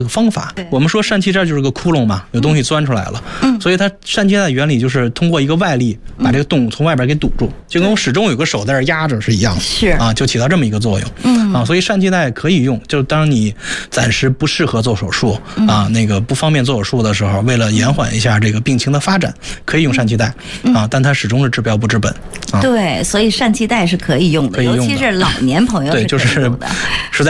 方法。我们说疝气这就是个窟窿嘛，有东西钻出来了，所以它疝气带原理就是通过一个外力把这个洞从外边给堵住，就跟我始终有个手在这压着是一样的， 是啊，就起到这么一个作用。所以疝气带可以用，就当你暂时不适合做手术啊，那个不方便做手术的时候，为了延缓一下这个病情的发展，可以用疝气带啊，但它始终是治标不治本啊。 对，所以疝气带是可以用的，尤其是老年朋友是可以用的。 对，就是实在